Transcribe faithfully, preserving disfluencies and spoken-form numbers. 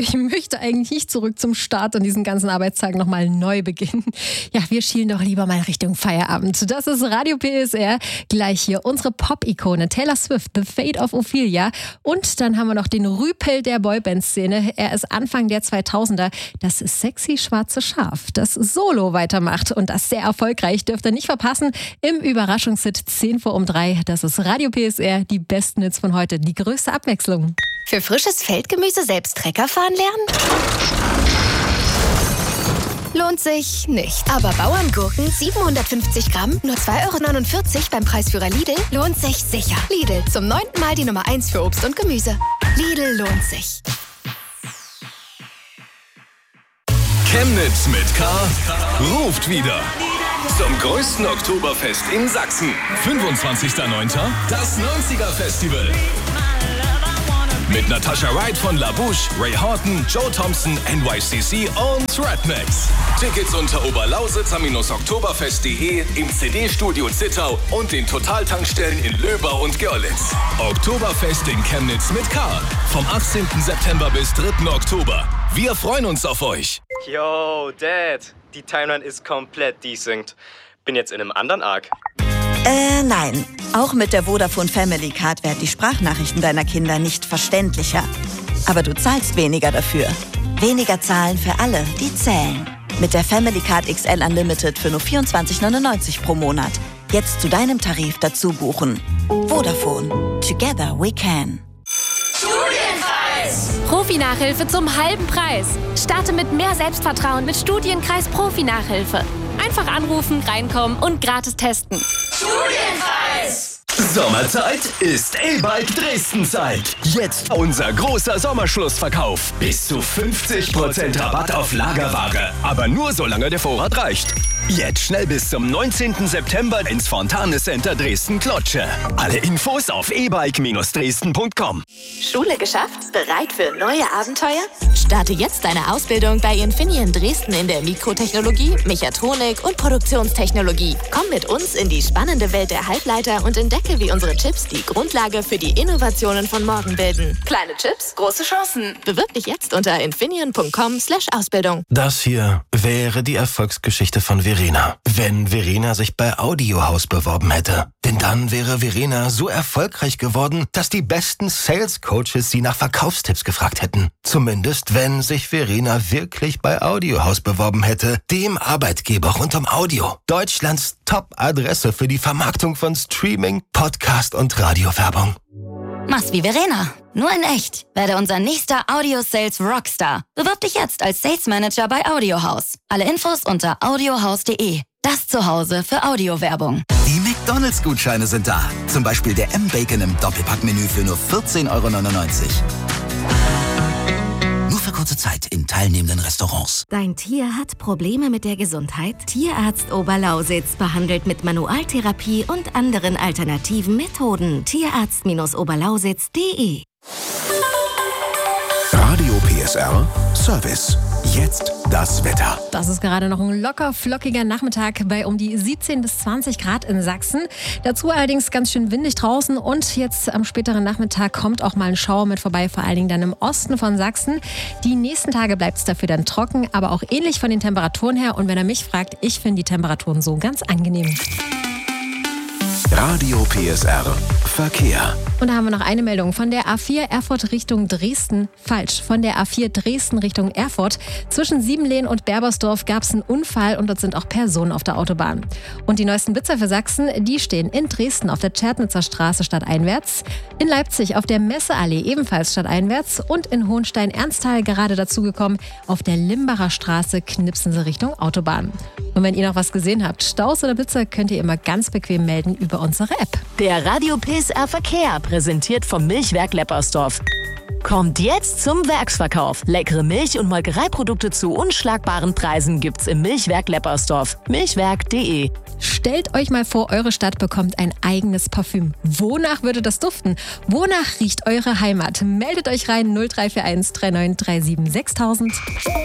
ich möchte eigentlich nicht zurück zum Start und diesen ganzen Arbeitstag nochmal neu beginnen. Ja, wir schielen doch lieber mal Richtung Feierabend. Das ist Radio P S R. Gleich hier unsere Pop-Ikone Taylor Swift, The Fate of Ophelia. Und dann haben wir noch den Rüpel der Boyband-Szene. Er ist Anfang der zweitausender. Das sexy schwarze Schaf, das solo weitermacht. Und das sehr erfolgreich, dürft ihr nicht verpassen. Im Überraschungshit zehn vor um drei. Das ist Radio P S R, die besten Hits von heute, die größte Abwechslung. Für frisches Feldgemüse selbst Trecker fahren lernen? Lohnt sich nicht. Aber Bauerngurken siebenhundertfünfzig Gramm, nur zwei Euro neunundvierzig beim Preisführer Lidl, lohnt sich sicher. Lidl, zum neunten Mal die Nummer eins für Obst und Gemüse. Lidl lohnt sich. Chemnitz mit K ruft wieder. Zum größten Oktoberfest in Sachsen. fünfundzwanzigster neunter das neunziger Festival. Mit Natasha Wright von La Bouche, Ray Horton, Joe Thompson, N Y C C und Redmax. Tickets unter oberlausitzer-oktoberfest punkt de, im C D-Studio Zittau und den Totaltankstellen in Löber und Görlitz. Oktoberfest in Chemnitz mit K. Vom achtzehnten September bis dritten Oktober. Wir freuen uns auf euch. Yo, Dad. Die Timeline ist komplett desynced. Bin jetzt in einem anderen Arc. Äh, nein. Auch mit der Vodafone Family Card werden die Sprachnachrichten deiner Kinder nicht verständlicher. Aber du zahlst weniger dafür. Weniger zahlen für alle, die zählen. Mit der Family Card X L Unlimited für nur vierundzwanzig neunundneunzig pro Monat. Jetzt zu deinem Tarif dazu buchen. Vodafone. Together we can. Studienkreis! Profi-Nachhilfe zum halben Preis. Starte mit mehr Selbstvertrauen mit Studienkreis Profi-Nachhilfe. Einfach anrufen, reinkommen und gratis testen. Studienkreis! Sommerzeit ist E-Bike Dresden-Zeit. Jetzt unser großer Sommerschlussverkauf. Bis zu fünfzig Prozent Rabatt auf Lagerware. Aber nur solange der Vorrat reicht. Jetzt schnell bis zum neunzehnten September ins Fontane Center Dresden-Klotsche. Alle Infos auf e bike dresden punkt com. Schule geschafft? Bereit für neue Abenteuer? Starte jetzt deine Ausbildung bei Infineon Dresden in der Mikrotechnologie, Mechatronik und Produktionstechnologie. Komm mit uns in die spannende Welt der Halbleiter und entdecke, wie unsere Chips die Grundlage für die Innovationen von morgen bilden. Kleine Chips, große Chancen. Bewirb dich jetzt unter infineon punkt com slash Ausbildung. Das hier wäre die Erfolgsgeschichte von Verena. Wenn Verena sich bei Audiohaus beworben hätte. Denn dann wäre Verena so erfolgreich geworden, dass die besten Sales-Coaches sie nach Verkaufstipps gefragt hätten. Zumindest, wenn sich Verena wirklich bei Audiohaus beworben hätte, dem Arbeitgeber rund um Audio. Deutschlands Top-Adresse für die Vermarktung von Streaming, Podcast und Radiowerbung. Mach's wie Verena, nur in echt. Werde unser nächster Audio-Sales Rockstar. Bewirb dich jetzt als Sales Manager bei Audiohaus. Alle Infos unter audiohaus punkt de. Das Zuhause für Audiowerbung. Die McDonalds-Gutscheine sind da. Zum Beispiel der M-Bacon im Doppelpackmenü für nur vierzehn Euro neunundneunzig. Nur für kurze Zeit in teilnehmenden Restaurants. Dein Tier hat Probleme mit der Gesundheit? Tierarzt Oberlausitz behandelt mit Manualtherapie und anderen alternativen Methoden. Tierarzt Oberlausitz punkt de. Radio P S R Service. Jetzt das Wetter. Das ist gerade noch ein locker flockiger Nachmittag bei um die siebzehn bis zwanzig Grad in Sachsen. Dazu allerdings ganz schön windig draußen und jetzt am späteren Nachmittag kommt auch mal ein Schauer mit vorbei, vor allen Dingen dann im Osten von Sachsen. Die nächsten Tage bleibt es dafür dann trocken, aber auch ähnlich von den Temperaturen her. Und wenn er mich fragt, ich finde die Temperaturen so ganz angenehm. Radio P S R Verkehr. Und da haben wir noch eine Meldung von der A vier Erfurt Richtung Dresden. Falsch, von der A vier Dresden Richtung Erfurt. Zwischen Siebenlehn und Berbersdorf gab es einen Unfall und dort sind auch Personen auf der Autobahn. Und die neuesten Blitzer für Sachsen, die stehen in Dresden auf der Tschernitzer Straße stadteinwärts, in Leipzig auf der Messeallee ebenfalls stadteinwärts und in Hohenstein-Ernsthal gerade dazugekommen auf der Limbacher Straße knipsen sie Richtung Autobahn. Und wenn ihr noch was gesehen habt, Staus oder Blitzer, könnt ihr immer ganz bequem melden über unsere App. Der Radio P S R Verkehr, präsentiert vom Milchwerk Leppersdorf. Kommt jetzt zum Werksverkauf. Leckere Milch- und Molkereiprodukte zu unschlagbaren Preisen gibt's im Milchwerk Leppersdorf. milchwerk punkt de. Stellt euch mal vor, eure Stadt bekommt ein eigenes Parfüm. Wonach würde das duften? Wonach riecht eure Heimat? Meldet euch rein null drei vier eins drei neun drei sieben sechstausend.